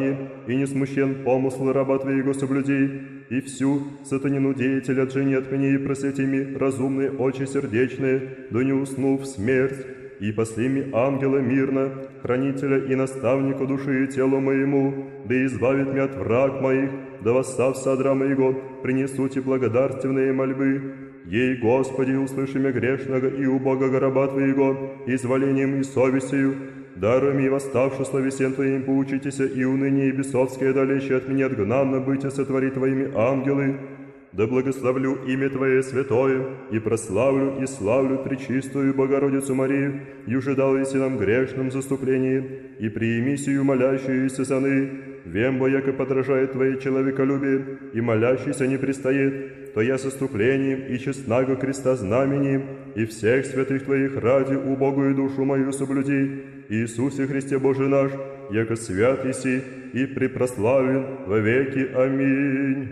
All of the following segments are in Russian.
и не смущен помысл раба Твоего соблюди, и всю сатанину деятеля отжени от меня и просвети ми разумные очи сердечные, да не усну в смерть, и посли ми ангела мирно, хранителя и наставника души и тела моему, да избавит меня от враг моих, да восстав содра моего, принесуте благодарственные мольбы. Ей, Господи, услыши меня грешного и убогого раба Твоего, изволением и совестью, даром и восставши словесен Твоим поучитеся, и уныние и бесовское далече от меня отгнанно быть и сотвори Твоими ангелы. Да благословлю имя Твое святое, и прославлю и славлю Пречистую Богородицу Марию, и ужидалися нам грешном заступлении, и приими сию молящуюся саны, вембо, яко подражает Твое человеколюбие, и молящийся не пристает, то я с оступлением и честнаго креста знамением, и всех святых Твоих ради убогую душу мою соблюди, Иисусе Христе Боже наш, яко свят еси и препрославен во веки. Аминь.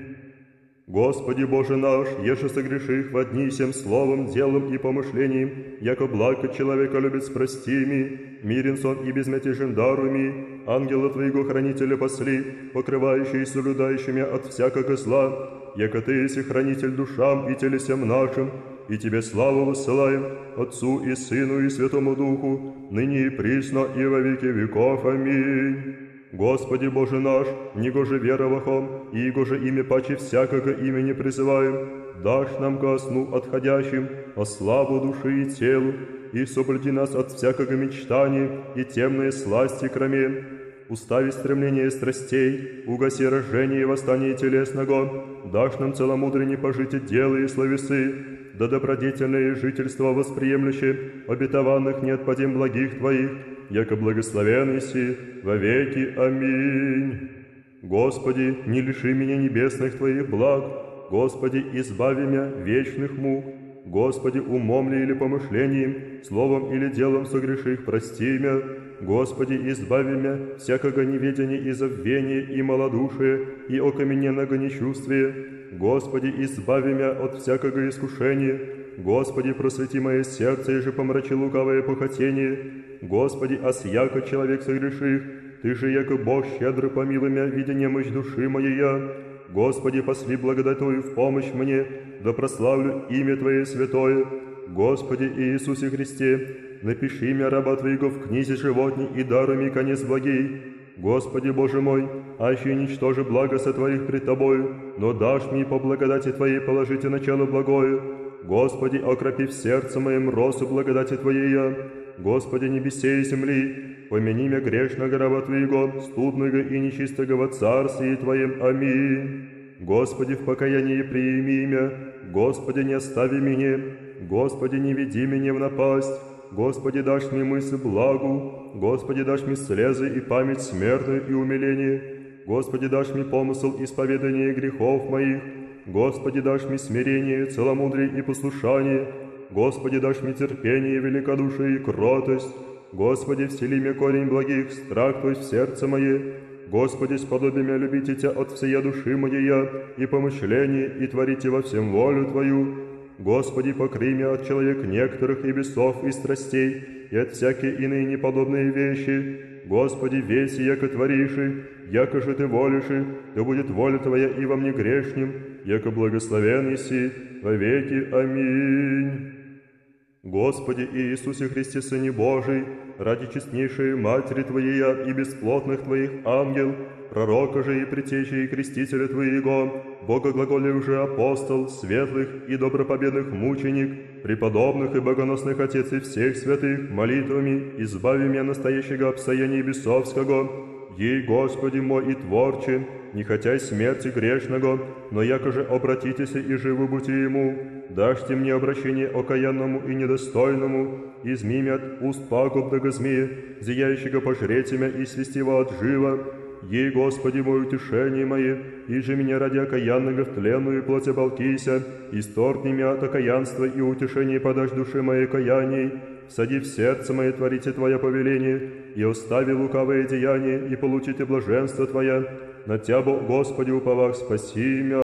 Господи Боже наш, еже согреших во дни всем словом, делом и помышлением, яко благо человека любит прости ми, мирен сон и безмятежен даруй ми, ангела Твоего хранителя посли, покрывающий и соблюдающими от всякого зла, яко Ты еси хранитель душам и телесям нашим, и Тебе славу воссылаем, Отцу и Сыну и Святому Духу, ныне и присно и во веки веков. Аминь. Господи Боже наш, негоже веровахом, и его же имя паче всякого имени призываем, дашь нам ко сну отходящим, о славу души и телу, и соблюди нас от всякого мечтания и темные сласти кроме. Устави стремление страстей, угаси рождение и восстание телесного, дашь нам целомудренне пожитие дела и словесы, да добродетельное жительство восприемлюще, обетованных не отпадем благих Твоих, яко благословен си во веки. Аминь. Господи, не лиши меня небесных Твоих благ, Господи, избави меня вечных мук, Господи, умом ли или помышлением, словом или делом согреших, прости меня, Господи, избави меня всякого неведения и забвения и малодушия и окамененного нечувствия, Господи, избави меня от всякого искушения, Господи, просвети мое сердце, и же помрачи лукавое похотение, Господи, осяко человек согреших, Ты же, яко Бог, щедро помилуй меня, видя немощь души моей, Господи, посли благодать Твою в помощь мне, да прославлю имя Твое святое. Господи Иисусе Христе, напиши меня, раба Твоего, в книзе животней и даруй мне конец благий. Господи Боже мой, аще ничтоже благо сотворих пред Тобою, но дашь мне по благодати Твоей положите начало благое. Господи, окропи в сердце моем росу благодати Твоей. Господи, небесе и земли, помяни меня грешного раба Твоего, студного и нечистого во Царстве Твоем. Аминь. Господи, в покаянии приими меня, Господи, не остави меня, Господи, не веди меня в напасть, Господи, дашь мне мысль благу, Господи, дашь мне слезы и память смертную и умиление, Господи, дашь мне помысл исповедания грехов моих, Господи, дашь мне смирение, целомудрие и послушание, Господи, дашь мне терпение, великодушие и кротость, Господи, всели мне корень благих, страх Твой в сердце мое, Господи, сподоби меня любите Тебя от всея души моей и помышления, и творите во всем волю Твою. Господи, покрый меня от человек некоторых и бесов и страстей, и от всякие иные неподобные вещи. Господи, веси, яко твориши, яко же Ты волиши, да будет воля Твоя и во мне грешним, яко благословен еси во веки. Аминь. Господи Иисусе Христе, Сыне Божий, ради честнейшей Матери Твоей и бесплотных Твоих ангел, пророка же и притечи и крестителя Твоего, Бога глаголе уже апостол, светлых и добропобедных мученик, преподобных и богоносных Отец и всех святых, молитвами избави меня настоящего обстояния бесовского, ей, Господи мой и Творче, не хотя смерти грешного, но яко же обратитесь и живы будьте Ему, дашьте мне обращение окаянному и недостойному, изми меня от уст пагубного змея, зияющего пожреть меня и свести его от жива, ей, Господи мой, утешение мое, и же меня ради окаянного в тленную плоть оболкися, исторгни меня от окаянства и утешение подашь душе моей каяний, сади в сердце мое творите Твое повеление, и остави лукавое деяние, и получите блаженство Твое, на Тебя, Господи, уповах, спаси меня.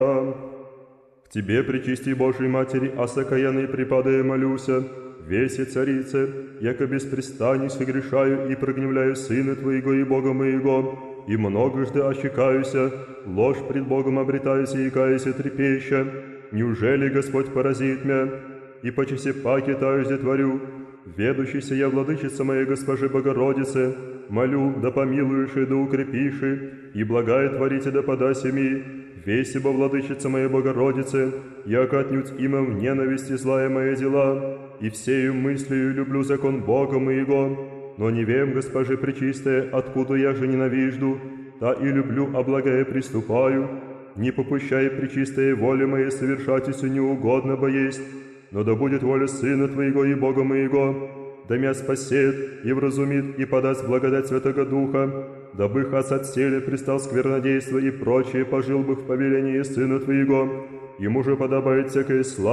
К Тебе, пречисти Божией Матери, осокаянной припадая молюся, весе царице, яко беспрестанно согрешаю и прогневляю Сына Твоего и Бога моего, и многожды очекаюся, ложь пред Богом обретаюся и каюся трепеща. Неужели Господь поразит мя? И почеси паки таюсь творю, ведущийся я владычица моей Госпожи Богородице, молю, да помилуешь и да укрепишь, и благая творите да подаси ми, весь ибо владычица моей Богородице, яко отнюдь имя в ненависти злая мои дела, и всею мыслью люблю закон Бога моего, но не вем, Госпожи Пречистая, откуда я же ненавижду, та и люблю, а благая приступаю, не попущай пречистая воли моей совершать, если неугодно бо есть, но да будет воля Сына Твоего и Бога моего, да мя спасет и вразумит и подаст благодать Святого Духа, дабы хас от селе пристал сквернодейство и прочее, пожил бы в повелении Сына Твоего, ему же подобает всякая слава